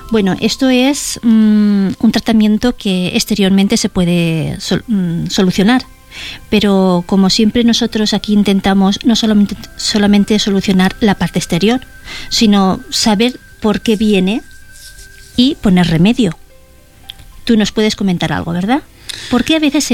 Bueno, esto es un tratamiento que exteriormente se puede solucionar, pero como siempre nosotros aquí intentamos no solamente solucionar la parte exterior, sino saber por qué viene y poner remedio. Tú nos puedes comentar algo, ¿verdad? ¿Por qué a veces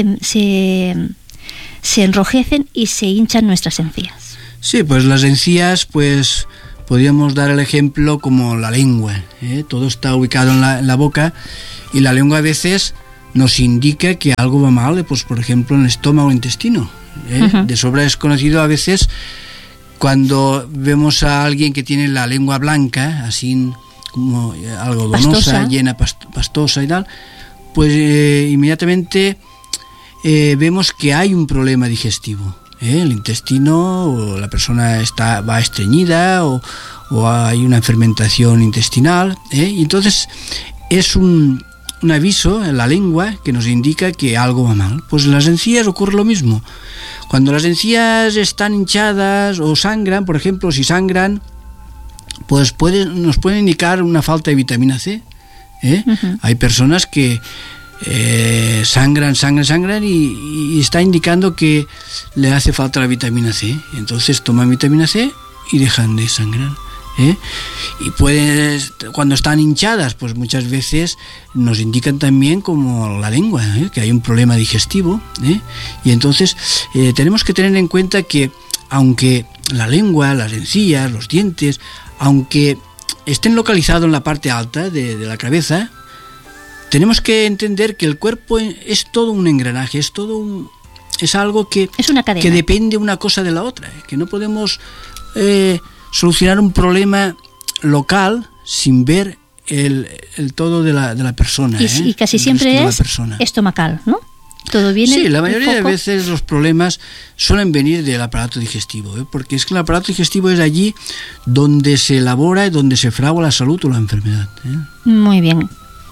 se enrojecen y se hinchan nuestras encías? Sí, pues las encías, pues podríamos dar el ejemplo como la lengua, ¿eh? Todo está ubicado en la boca, y la lengua a veces nos indica que algo va mal, pues por ejemplo en el estómago o el intestino, ¿eh? Uh-huh. De sobra es conocido a veces cuando vemos a alguien que tiene la lengua blanca, así como algodonosa, pastosa, llena, pastosa y tal, pues inmediatamente vemos que hay un problema digestivo. El intestino, o la persona va estreñida, o hay una fermentación intestinal, y entonces es un aviso en la lengua que nos indica que algo va mal. Pues en las encías ocurre lo mismo. Cuando las encías están hinchadas o sangran, por ejemplo, si sangran, pues nos pueden indicar una falta de vitamina C. Uh-huh. Hay personas que sangran y está indicando que le hace falta la vitamina C. Entonces toman vitamina C y dejan de sangrar. Y cuando están hinchadas, pues muchas veces nos indican también como la lengua, que hay un problema digestivo, y entonces tenemos que tener en cuenta que aunque la lengua, las encías, los dientes, aunque estén localizados en la parte alta de la cabeza, tenemos que entender que el cuerpo es todo un engranaje, es algo que es una cadena, que depende una cosa de la otra, que no podemos solucionar un problema local sin ver el todo de la persona. Y casi siempre es estomacal, ¿no? Todo viene. Sí, la mayoría de veces los problemas suelen venir del aparato digestivo, porque es que el aparato digestivo es allí donde se elabora y donde se fragua la salud o la enfermedad. Muy bien.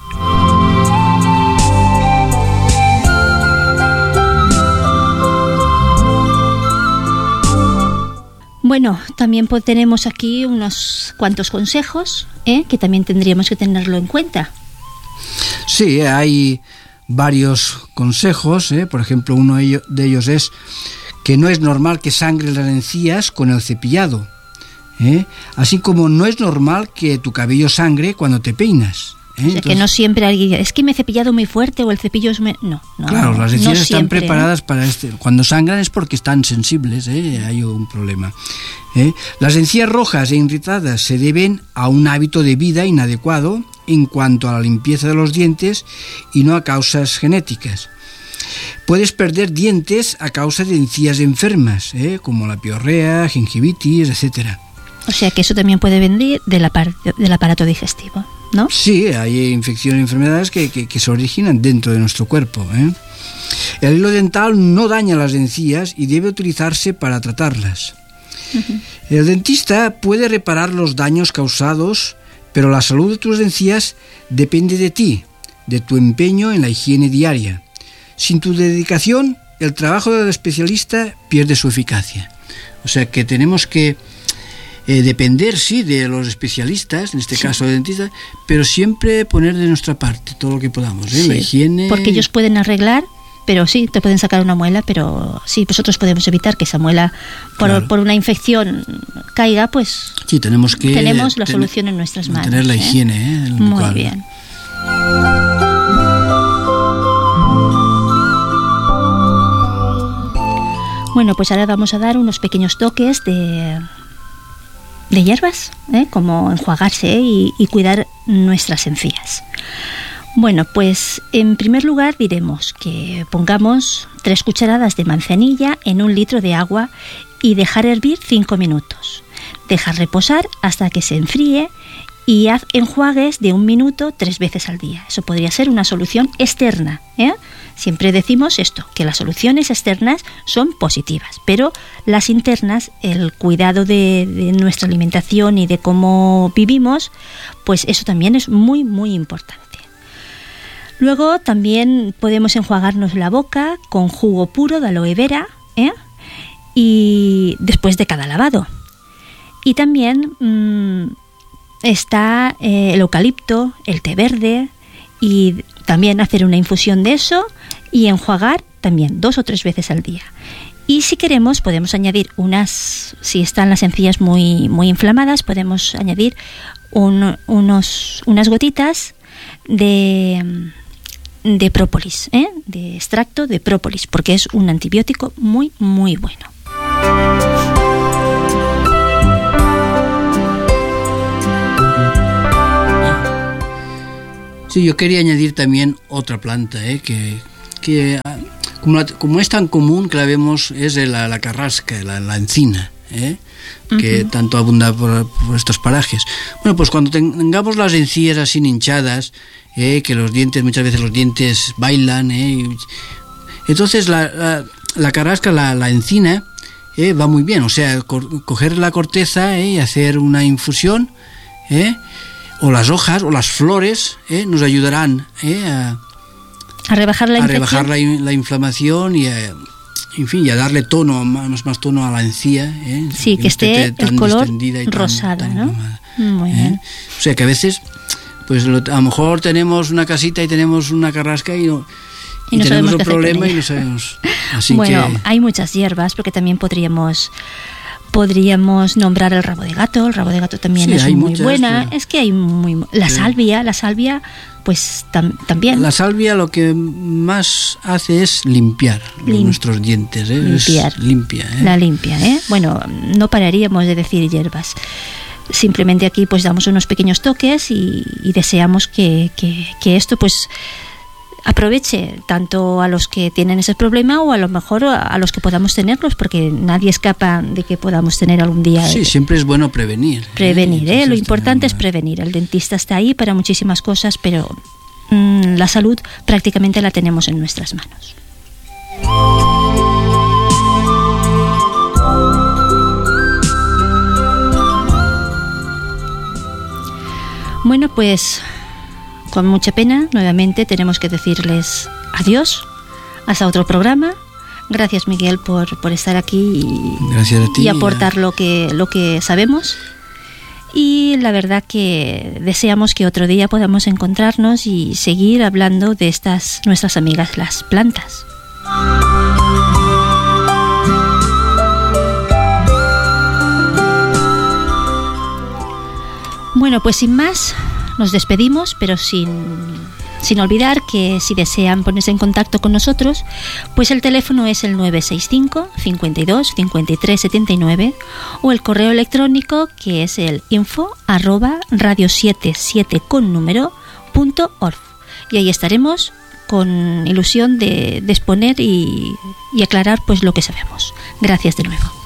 Bueno, también tenemos aquí unos cuantos consejos, que también tendríamos que tenerlo en cuenta. Sí, hay varios consejos, por ejemplo, uno de ellos es que no es normal que sangre las encías con el cepillado, así como no es normal que tu cabello sangre cuando te peinas. O sea, entonces, que no siempre alguien es que me he cepillado muy fuerte o el cepillo es... No, claro, las encías no están siempre, preparadas para cuando sangran es porque están sensibles, hay un problema. Las encías rojas e irritadas se deben a un hábito de vida inadecuado en cuanto a la limpieza de los dientes y no a causas genéticas. Puedes perder dientes a causa de encías enfermas, como la piorrea, gingivitis, etcétera. O sea que eso también puede venir del aparato digestivo, ¿no? Sí, hay infecciones y enfermedades que se originan dentro de nuestro cuerpo. El hilo dental no daña las encías y debe utilizarse para tratarlas. Uh-huh. El dentista puede reparar los daños causados, pero la salud de tus encías depende de ti, de tu empeño en la higiene diaria. Sin tu dedicación, el trabajo del especialista pierde su eficacia. O sea que tenemos que depender, sí, de los especialistas, en este caso de dentistas, pero siempre poner de nuestra parte todo lo que podamos, la higiene. Porque ellos pueden arreglar, pero sí, te pueden sacar una muela, pero sí, nosotros podemos evitar que esa muela por una infección caiga, pues sí, tenemos la solución en nuestras manos. Tener la higiene, muy bien. Bueno, pues ahora vamos a dar unos pequeños toques de hierbas, como enjuagarse y cuidar nuestras encías. Bueno, pues en primer lugar diremos que pongamos 3 cucharadas de manzanilla en 1 litro de agua y dejar hervir 5 minutos. Dejar reposar hasta que se enfríe y haz enjuagues de 1 minuto 3 veces al día. Eso podría ser una solución externa, Siempre decimos esto, que las soluciones externas son positivas, pero las internas, el cuidado de nuestra alimentación y de cómo vivimos, pues eso también es muy, muy importante. Luego también podemos enjuagarnos la boca con jugo puro de aloe vera, y después de cada lavado. Y también está el eucalipto, el té verde, y también hacer una infusión de eso y enjuagar también 2 o 3 veces al día. Y si queremos podemos añadir si están las encías muy inflamadas, podemos añadir unas gotitas de própolis, de extracto de própolis, porque es un antibiótico muy bueno. Sí, yo quería añadir también otra planta, que como es tan común que la vemos, es la carrasca, la encina, que tanto abunda por estos parajes. Bueno, pues cuando tengamos las encías así hinchadas, que muchas veces los dientes bailan, entonces la carrasca, la encina, va muy bien. O sea, coger la corteza y hacer una infusión, o las hojas o las flores, nos ayudarán a rebajar la infección, rebajar la inflamación y a darle tono, más tono a la encía, sí, que esté el color rosado, ¿no? Muy bien. O sea que a veces pues a lo mejor tenemos una casita y tenemos una carrasca y no tenemos un problema y no sabemos. Así hay muchas hierbas, porque también podríamos nombrar el rabo de gato. El rabo de gato también es muy buena. Es que hay la salvia, pues también. La salvia lo que más hace es limpiar nuestros dientes, limpia. La limpia, Bueno, no pararíamos de decir hierbas. Simplemente aquí pues damos unos pequeños toques y deseamos que esto pues aproveche tanto a los que tienen ese problema o a lo mejor a los que podamos tenerlos, porque nadie escapa de que podamos tener algún día. Sí, siempre es bueno prevenir. Lo importante es prevenir. El dentista está ahí para muchísimas cosas, pero la salud prácticamente la tenemos en nuestras manos. Bueno, pues con mucha pena nuevamente tenemos que decirles adiós hasta otro programa. Gracias, Miguel, por estar aquí Gracias a ti, y aportar lo que sabemos. Y la verdad que deseamos que otro día podamos encontrarnos y seguir hablando de estas nuestras amigas las plantas. Bueno, pues sin más, nos despedimos, pero sin olvidar que si desean ponerse en contacto con nosotros, pues el teléfono es el 965 52 53 79 o el correo electrónico, que es el info@radio77.org, y ahí estaremos con ilusión de exponer y aclarar pues lo que sabemos. Gracias de nuevo.